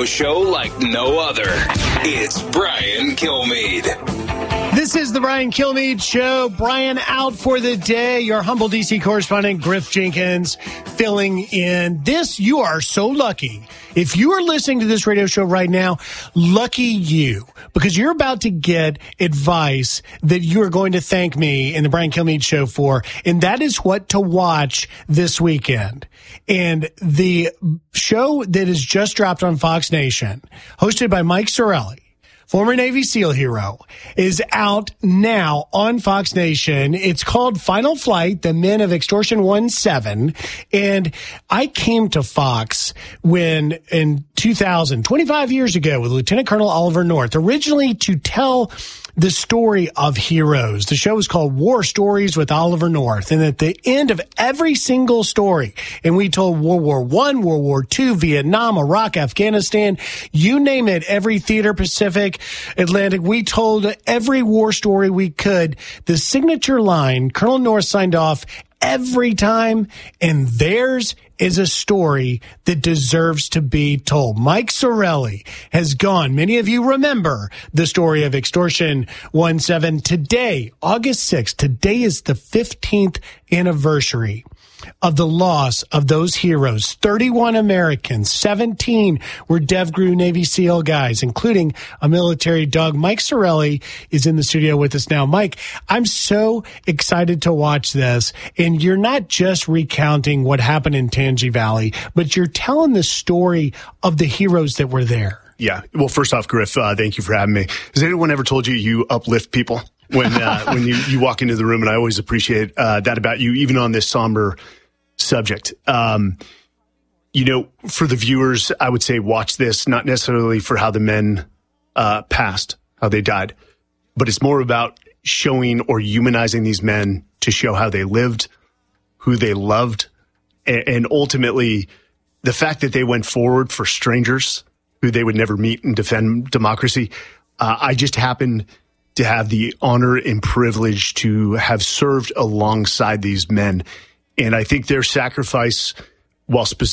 radio show like no other. It's Brian Kilmeade. This is the Brian Kilmeade Show. Brian out for the day. Your humble DC correspondent, Griff Jenkins, filling in. You are so lucky. If you are listening to this radio show right now, lucky you, because you're about to get advice that you are going to thank me in the Brian Kilmeade Show for, and that is what to watch this weekend. And the show that is just dropped on Fox Nation, hosted by Mike Sorelli, former Navy SEAL hero, is out now on Fox Nation. It's called Final Flight, The Men of Extortion 1-7. And I came to Fox when in 2000, 25 years ago, with Lieutenant Colonel Oliver North, originally to tell the story of heroes. The show was called War Stories with Oliver North. And at the end of every single story, and we told World War I, World War II, Vietnam, Iraq, Afghanistan, you name it, every theater, Pacific, Atlantic, we told every war story we could. The signature line, Colonel North signed off every time, and theirs is a story that deserves to be told. Mike Sorelli has gone. Many of you remember the story of Extortion 1-7. Today, August 6th, today is the 15th anniversary of the loss of those heroes. 31 Americans, 17 were DevGru Navy SEAL guys, including a military dog. Mike Sorelli is in the studio with us now. Mike, I'm so excited to watch this. And you're not just recounting what happened in Tangi Valley, but you're telling the story of the heroes that were there. Yeah. Well, first off, Griff, thank you for having me. Has anyone ever told you uplift people when you walk into the room? And I always appreciate that about you, even on this somber subject. For the viewers, I would say watch this, not necessarily for how the men passed, how they died, but it's more about showing or humanizing these men to show how they lived, who they loved, and ultimately the fact that they went forward for strangers who they would never meet and defend democracy. I just happened to have the honor and privilege to have served alongside these men. And I think their sacrifice, while specific